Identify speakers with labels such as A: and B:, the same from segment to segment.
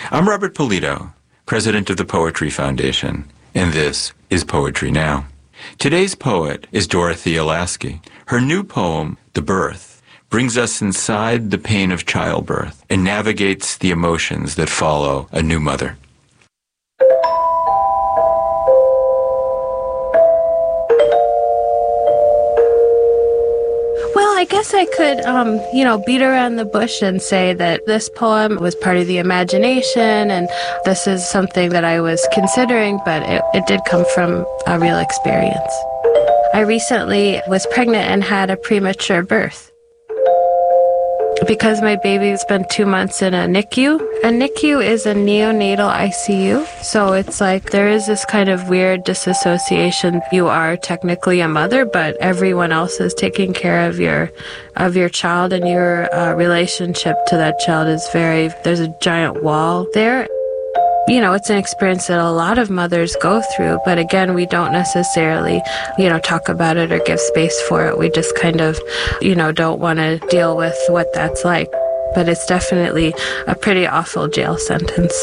A: I'm Robert Polito, president of the Poetry Foundation, and this is Poetry Now. Today's poet is Dorothea Lasky. Her new poem, The Birth, brings us inside the pain of childbirth and navigates the emotions that follow a new mother.
B: Well, I guess I could, beat around the bush and say that this poem was part of the imagination, and this is something that I was considering, but it did come from a real experience. I recently was pregnant and had a premature birth. Because my baby spent 2 months in a NICU. A NICU is a neonatal ICU, so it's like there is this kind of weird disassociation. You are technically a mother, but everyone else is taking care of your child, and your relationship to that child is there's a giant wall there. It's an experience that a lot of mothers go through, but again, we don't necessarily, talk about it or give space for it. We just kind of, don't want to deal with what that's like. But it's definitely a pretty awful jail sentence.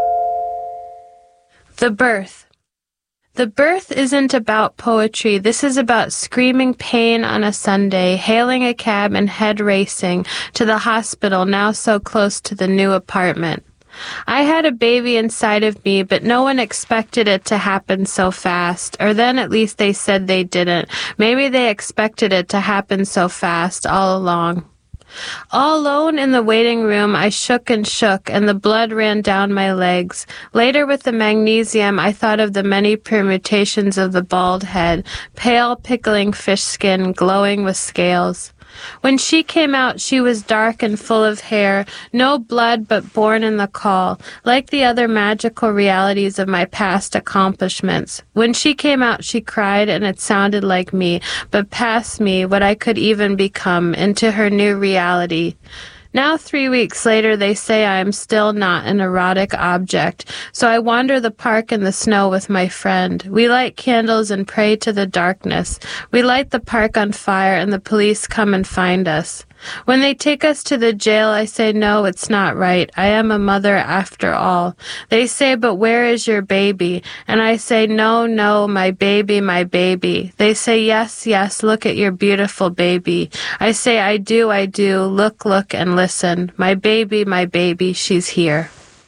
B: The Birth. The Birth isn't about poetry. This is about screaming pain on a Sunday, hailing a cab and head racing to the hospital now so close to the new apartment. I had a baby inside of me, but no one expected it to happen so fast. Or then at least they said they didn't. Maybe they expected it to happen so fast all along. All alone in the waiting room, I shook and shook, and the blood ran down my legs. Later with the magnesium, I thought of the many permutations of the bald head, pale, pickling fish skin, glowing with scales. When she came out, she was dark and full of hair, no blood but born in the call, like the other magical realities of my past accomplishments. When she came out, she cried, and it sounded like me, but past me, what I could even become, into her new reality. Now 3 weeks later, they say I am still not an erotic object, so I wander the park in the snow with my friend. We light candles and pray to the darkness. We light the park on fire, and the police come and find us. When they take us to the jail, I say, no, it's not right. I am a mother after all. They say, but where is your baby? And I say, no, my baby, my baby. They say, yes, look at your beautiful baby. I say, I do, look, and listen. My baby, she's here.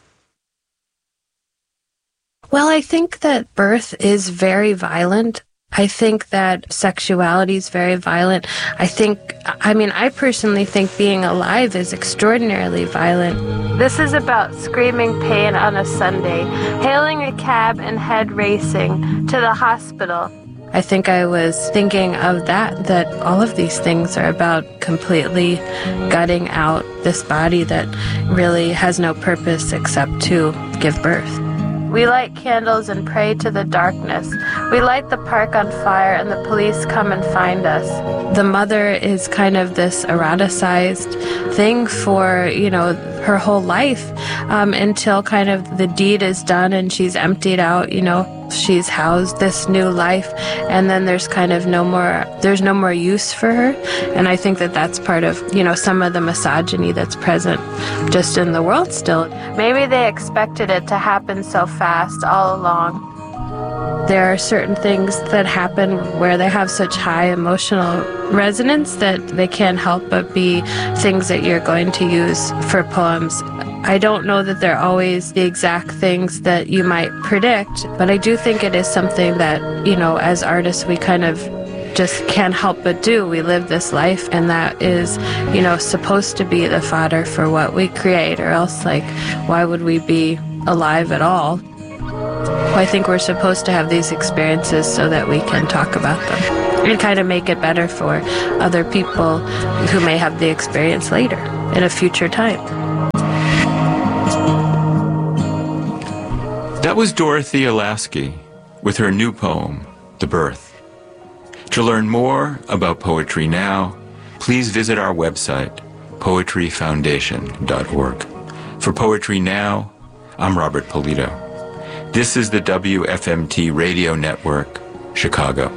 B: Well, I think that birth is very violent. I think that sexuality is very violent. I personally think being alive is extraordinarily violent. This is about screaming pain on a Sunday, hailing a cab and head racing to the hospital. I think I was thinking of that all of these things are about completely gutting out this body that really has no purpose except to give birth. We light candles and pray to the darkness. We light the park on fire, and the police come and find us. The mother is kind of this eroticized thing for, her whole life, until kind of the deed is done and she's emptied out, she's housed this new life, and then there's kind of no more use for her. And I think that that's part of, some of the misogyny that's present just in the world still. Maybe they expected it to happen so fast all along. There are certain things that happen where they have such high emotional resonance that they can't help but be things that you're going to use for poems. I don't know that they're always the exact things that you might predict, but I do think it is something that, as artists, we kind of just can't help but do. We live this life, and that is, supposed to be the fodder for what we create, or else, why would we be alive at all? I think we're supposed to have these experiences so that we can talk about them and kind of make it better for other people who may have the experience later in a future time.
A: That was Dorothea Lasky with her new poem, The Birth. To learn more about Poetry Now, please visit our website, poetryfoundation.org. For Poetry Now, I'm Robert Polito. This is the WFMT Radio Network, Chicago.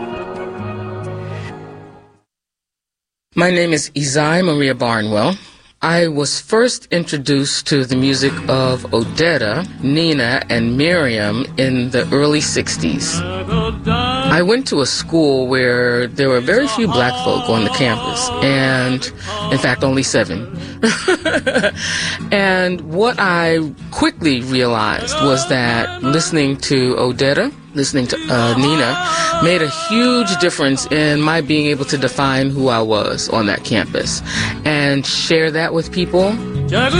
C: My name is Izai Maria Barnwell. I was first introduced to the music of Odetta, Nina, and Miriam in the early 60s. I went to a school where there were very few black folk on the campus, and in fact only 7. And what I quickly realized was that listening to Odetta, listening to Nina, made a huge difference in my being able to define who I was on that campus and share that with people.